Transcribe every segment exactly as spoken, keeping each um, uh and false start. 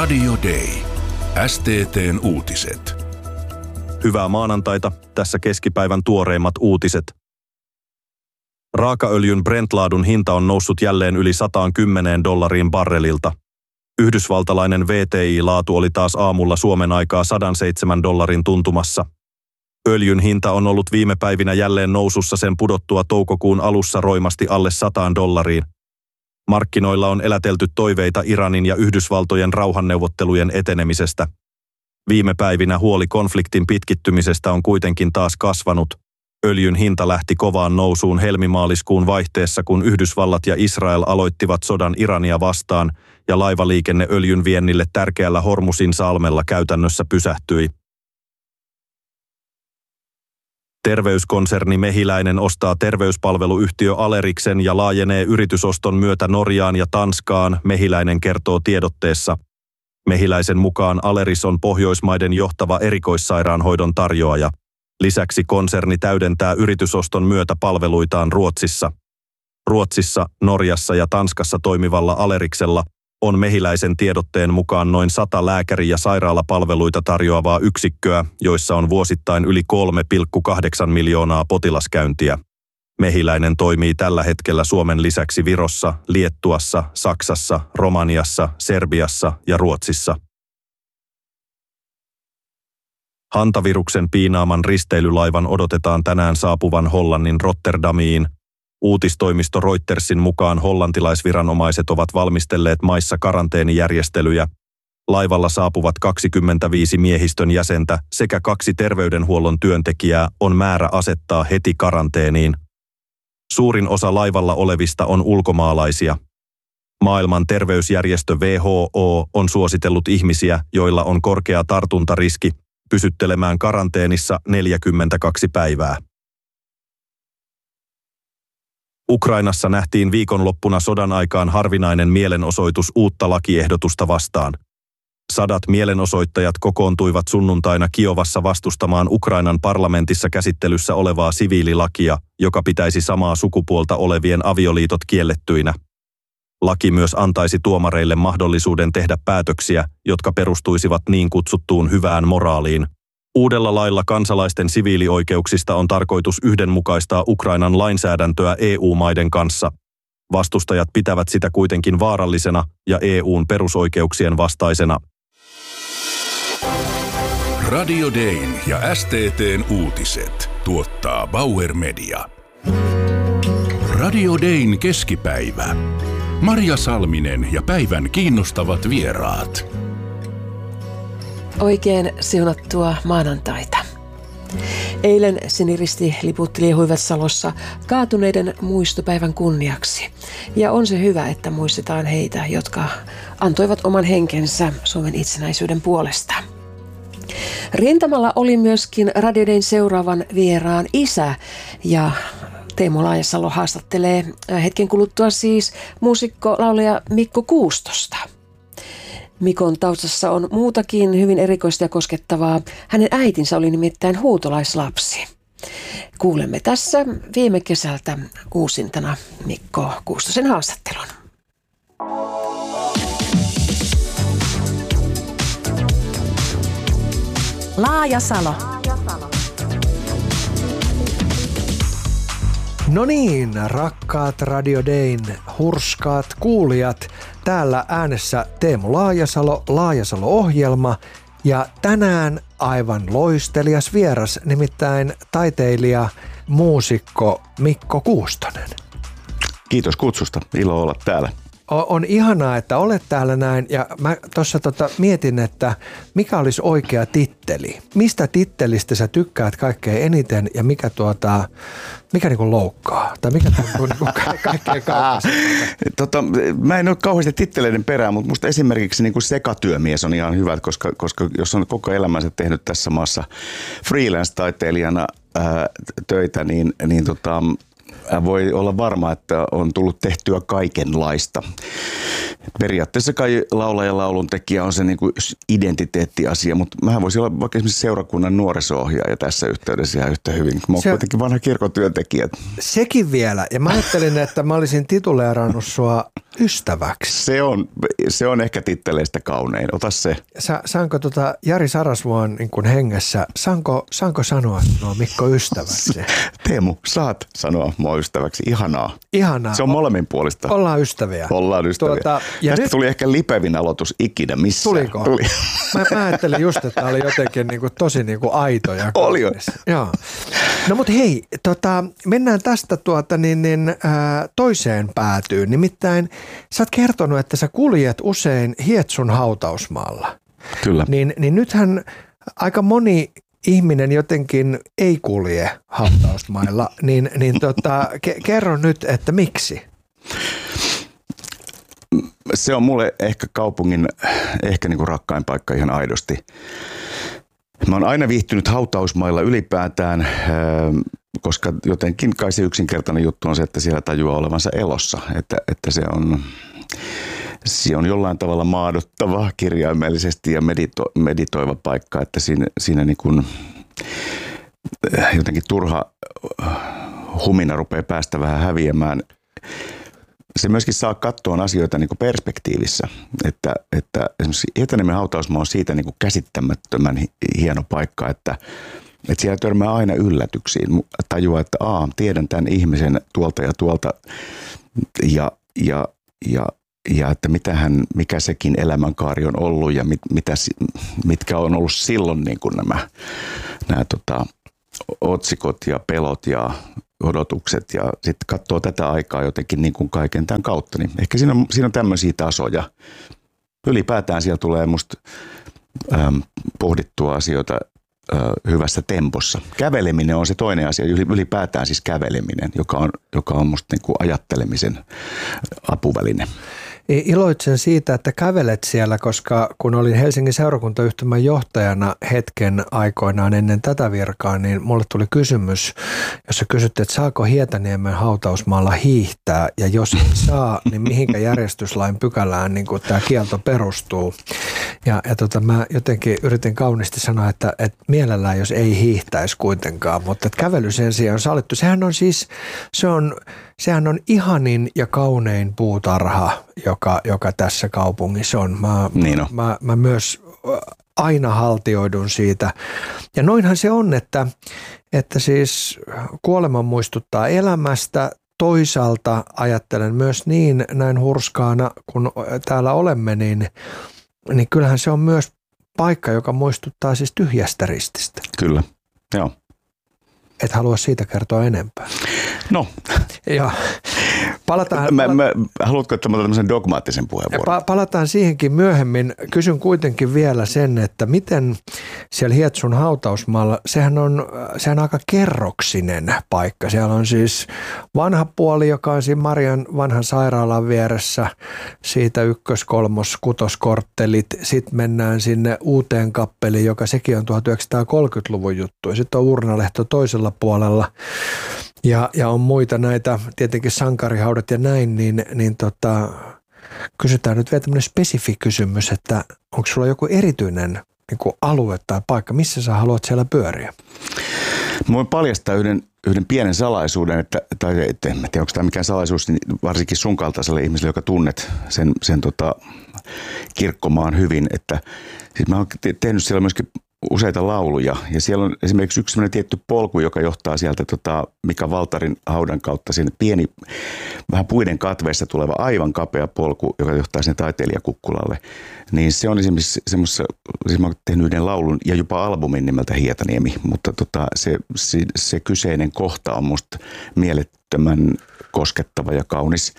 Radio Day. S T T:n uutiset. Hyvää maanantaita, tässä keskipäivän tuoreimmat uutiset. Raakaöljyn Brent-laadun hinta on noussut jälleen yli sata kymmenen dollariin barrelilta. Yhdysvaltalainen V T I-laatu oli taas aamulla Suomen aikaa sata seitsemän dollarin tuntumassa. Öljyn hinta on ollut viime päivinä jälleen nousussa sen pudottua toukokuun alussa roimasti alle sataan dollariin. Markkinoilla on elätelty toiveita Iranin ja Yhdysvaltojen rauhanneuvottelujen etenemisestä. Viime päivinä huoli konfliktin pitkittymisestä on kuitenkin taas kasvanut. Öljyn hinta lähti kovaan nousuun helmimaaliskuun vaihteessa, kun Yhdysvallat ja Israel aloittivat sodan Irania vastaan ja laivaliikenne öljyn viennille tärkeällä Hormusin salmella käytännössä pysähtyi. Terveyskonserni Mehiläinen ostaa terveyspalveluyhtiö Aleriksen ja laajenee yritysoston myötä Norjaan ja Tanskaan, Mehiläinen kertoo tiedotteessa. Mehiläisen mukaan Aleris on Pohjoismaiden johtava erikoissairaanhoidon tarjoaja. Lisäksi konserni täydentää yritysoston myötä palveluitaan Ruotsissa. Ruotsissa, Norjassa ja Tanskassa toimivalla Aleriksella on Mehiläisen tiedotteen mukaan noin sata lääkäri- ja sairaalapalveluita tarjoavaa yksikköä, joissa on vuosittain yli kolme pilkku kahdeksan miljoonaa potilaskäyntiä. Mehiläinen toimii tällä hetkellä Suomen lisäksi Virossa, Liettuassa, Saksassa, Romaniassa, Serbiassa ja Ruotsissa. Hantaviruksen piinaaman risteilylaivan odotetaan tänään saapuvan Hollannin Rotterdamiin. Uutistoimisto Reutersin mukaan hollantilaisviranomaiset ovat valmistelleet maissa karanteenijärjestelyjä. Laivalla saapuvat kaksikymmentäviisi miehistön jäsentä sekä kaksi terveydenhuollon työntekijää on määrä asettaa heti karanteeniin. Suurin osa laivalla olevista on ulkomaalaisia. Maailman terveysjärjestö W H O on suositellut ihmisiä, joilla on korkea tartuntariski, pysyttelemään karanteenissa neljäkymmentäkaksi päivää. Ukrainassa nähtiin viikonloppuna sodan aikaan harvinainen mielenosoitus uutta lakiehdotusta vastaan. Sadat mielenosoittajat kokoontuivat sunnuntaina Kiovassa vastustamaan Ukrainan parlamentissa käsittelyssä olevaa siviililakia, joka pitäisi samaa sukupuolta olevien avioliitot kiellettyinä. Laki myös antaisi tuomareille mahdollisuuden tehdä päätöksiä, jotka perustuisivat niin kutsuttuun hyvään moraaliin. Uudella lailla kansalaisten siviilioikeuksista on tarkoitus yhdenmukaistaa Ukrainan lainsäädäntöä E U-maiden kanssa. Vastustajat pitävät sitä kuitenkin vaarallisena ja E U:n perusoikeuksien vastaisena. Radio Dayn ja S T T:n uutiset tuottaa Bauer Media. Radio Dayn keskipäivä. Marja Salminen ja päivän kiinnostavat vieraat. Oikein siunattua maanantaita. Eilen Siniristi liputti liehuivat Salossa kaatuneiden muistopäivän kunniaksi. Ja on se hyvä, että muistetaan heitä, jotka antoivat oman henkensä Suomen itsenäisyyden puolesta. Rintamalla oli myöskin Radio Dayn seuraavan vieraan isä ja Teemu Laajasalo haastattelee hetken kuluttua siis muusikko, laulaja Mikko Kuustosta. Mikon taustassa on muutakin hyvin erikoista ja koskettavaa. Hänen äitinsä oli nimittäin huutolaislapsi. Kuulemme tässä viime kesältä uusintana Mikko Kuustosen haastattelun. Laajasalo. No niin, rakkaat Radio Dayn hurskaat kuulijat. Täällä äänessä Teemu Laajasalo, Laajasalo-ohjelma ja tänään aivan loistelias vieras, nimittäin taiteilija, muusikko Mikko Kuustonen. Kiitos kutsusta, ilo olla täällä. On ihanaa, että olet täällä näin ja mä tuossa tota mietin, että mikä olisi oikea titteli. Mistä tittelistä sä tykkäät kaikkein eniten ja mikä, tuota, mikä niinku loukkaa? Tai mikä tuntuu niinku kaikkein kaukaisesti? Tota, mä en ole kauheasti titteleiden perään, mutta musta esimerkiksi niinku sekatyömies on ihan hyvä, koska, koska jos on koko elämänsä tehnyt tässä maassa freelance-taiteilijana ää, töitä, niin, niin tota, voi olla varma, että on tullut tehtyä kaikenlaista. periaatteessa kai laulaja laulun tekijä on se niin kuin identiteettiasia, mutta mähän voisin olla vaikka esimerkiksi seurakunnan nuoriso-ohjaaja tässä yhteydessä ihan yhtä hyvin. Mä oon se, kuitenkin vanha kirkon työntekijä. Sekin vielä. Ja mä ajattelin, että mä olisin tituleerannut sua ystäväksi. Se on, se on ehkä titteleistä kaunein. Ota se. Sa, saanko tota Jari Sarasvuon niin kuin hengessä, saanko, saanko sanoa no Mikko ystäväksi? Teemu, saat sanoa mua ystäväksi. Ihanaa. Ihanaa. Se on molemmin puolista. Ollaan ystäviä. Ollaan ystäviä. Tuota, ja tästä nyt tuli ehkä lipevin aloitus ikinä missään. Tuliko? Tuli. Mä, mä ajattelin just, että oli jotenkin niin kuin tosi niin kuin aito. Ja oli jo. Joo. No mutta hei, tota, mennään tästä tuota, niin, niin, ää, toiseen päätyyn. Nimittäin sä oot kertonut, että sä kuljet usein Hietsun hautausmaalla. Kyllä. Niin, niin nythän aika moni ihminen jotenkin ei kulje hautausmailla. niin niin tota, ke- kerro nyt, että miksi? Se on mulle ehkä kaupungin ehkä niinku rakkain paikka ihan aidosti. Mä oon aina viihtynyt hautausmailla ylipäätään, koska jotenkin kai se yksinkertainen juttu on se, että siellä tajuaa olevansa elossa. Että, että se on, se on jollain tavalla maadottava kirjaimellisesti ja medito, meditoiva paikka, että siinä, siinä niin kuin jotenkin turha humina rupeaa päästä vähän häviämään. Se myöskin saa katsoa asioita niin kuin perspektiivissä, että, että esimerkiksi Hietaniemen hautausmaa on siitä niin kuin käsittämättömän hieno paikka, että, että siellä törmää aina yllätyksiin. Tajuaa, että aa, tiedän tämän ihmisen tuolta ja tuolta ja, ja, ja, ja että mitähän, mikä sekin elämänkaari on ollut ja mit, mitä, mitkä on ollut silloin niin kuin nämä, nämä tota, otsikot ja pelot ja odotukset ja sitten katsoo tätä aikaa jotenkin niin kuin kaiken tämän kautta. Niin ehkä siinä on, siinä on tämmöisiä tasoja. Ylipäätään siellä tulee musta ähm, pohdittua asioita äh, hyvässä tempossa. Käveleminen on se toinen asia, ylipäätään siis käveleminen, joka on, joka on musta niin kuin ajattelemisen apuväline. Iloitsen siitä, että kävelet siellä, koska kun olin Helsingin seurakuntayhtymän johtajana hetken aikoinaan ennen tätä virkaa, niin mulle tuli kysymys, jossa kysyttiin, että saako Hietaniemen hautausmaalla hiihtää, ja jos ei saa, niin mihinkä järjestyslain pykälään niin tämä kielto perustuu. Ja, ja tota, mä jotenkin yritin kauniisti sanoa, että, että mielellään jos ei hiihtäisi kuitenkaan, mutta että kävely sen sijaan on sallittu. Sehän on siis, se on, sehän on ihanin ja kaunein puutarha, joka, joka tässä kaupungissa on. Mä, niin on. Mä, mä myös aina haltioidun siitä. Ja noinhan se on, että, että siis kuolema muistuttaa elämästä. Toisaalta ajattelen myös niin, näin hurskaana kun täällä olemme, niin, niin kyllähän se on myös paikka, joka muistuttaa siis tyhjästä rististä. Kyllä, joo. Et halua siitä kertoa enempää. No. Joo. Palataan, mä, mä, haluatko, että mä otan tämmöisen dogmaattisen puheenvuoron? Pa- palataan siihenkin myöhemmin. Kysyn kuitenkin vielä sen, että miten siellä Hietsun hautausmaalla, sehän on, sehän on aika kerroksinen paikka. Siellä on siis vanha puoli, joka on siinä Marian vanhan sairaalan vieressä, siitä ykkös-, kolmos-, kutoskorttelit. Sitten mennään sinne uuteen kappeliin, joka sekin on tuhatyhdeksänsataakolmekymmentäluvun juttu. Ja sitten on Urnalehto toisella puolella. Ja, ja on muita näitä, tietenkin sankarihaudat ja näin, niin, niin tota, kysytään nyt vielä tämmöinen spesifi kysymys, että onko sulla joku erityinen niin kuin alue tai paikka, missä sä haluat siellä pyöriä? Mä voin paljastaa yhden, yhden pienen salaisuuden, että, tai et, en tiedä onko tämä mikään salaisuus, niin varsinkin sun kaltaiselle ihmiselle, joka tunnet sen, sen tota, kirkkomaan hyvin, että siis mä oon tehnyt siellä myöskin useita lauluja ja siellä on esimerkiksi yksi sellainen tietty polku, joka johtaa sieltä tota Mika Valtarin haudan kautta sinne pieni, vähän puiden katveessa tuleva aivan kapea polku, joka johtaa sinne taiteilijakukkulalle. Niin se on esimerkiksi semmoisessa, siis mä oon tehnyt yhden laulun ja jopa albumin nimeltä Hietaniemi, mutta tota se, se, se kyseinen kohta on musta mielettömän koskettava ja kaunis.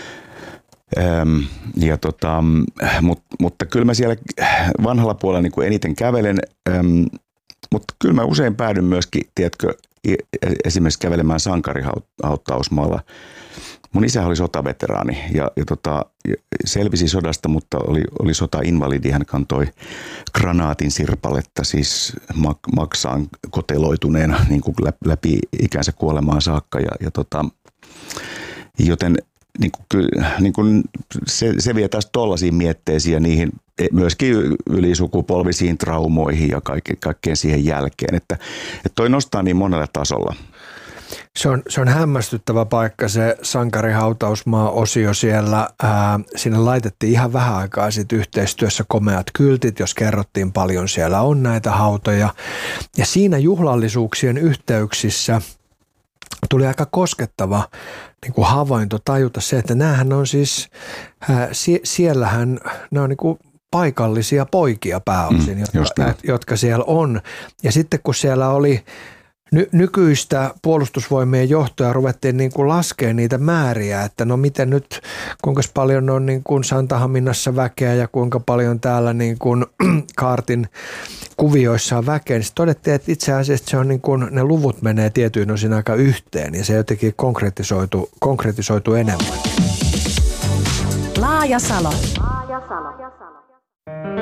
Ähm, ja tota, mut, mutta kyllä mä siellä vanhalla puolella niin kuin eniten kävelen, ähm, mutta kyllä mä usein päädyn myöskin, tiedätkö, esimerkiksi kävelemään sankarihautausmaalla. Mun isä oli sotaveteraani ja, ja tota, selvisi sodasta, mutta oli, oli sotainvalidi. Hän kantoi granaatin sirpaletta, siis mak, maksaan koteloituneena niin kuin läpi ikänsä kuolemaan saakka. Ja, ja tota, joten niin kuin, niin kuin se, se vie taas tollaisiin mietteisiin ja niihin myöskin ylisukupolvisiin traumoihin ja kaikkeen, kaikkeen siihen jälkeen. Että, että toi nostaa niin monella tasolla. Se on, se on hämmästyttävä paikka, se sankarihautausmaa-osio siellä. Ää, sinne laitettiin ihan vähän aikaa sitten yhteistyössä komeat kyltit, jos kerrottiin paljon siellä on näitä hautoja. Ja siinä juhlallisuuksien yhteyksissä tuli aika koskettava niin kuin havainto tajuta se, että näähän on siis, ää, sie, siellähän ne on niin kuin paikallisia poikia pääosin, mm, jotka, jotka siellä on. Ja sitten kun siellä oli Ny- nykyistä puolustusvoimien johtoa ruvettiin niin kuin laskemaan niitä määriä, että no miten nyt, kuinka paljon on niin kuin Santahaminassa väkeä ja kuinka paljon täällä niin kuin kaartin kuvioissa on väkeä, niin todettiin, että itse asiassa se on niin kuin, ne luvut menee tietyin osin aika yhteen ja se jotenkin konkretisoitu, konkretisoitu enemmän. Laaja Salo.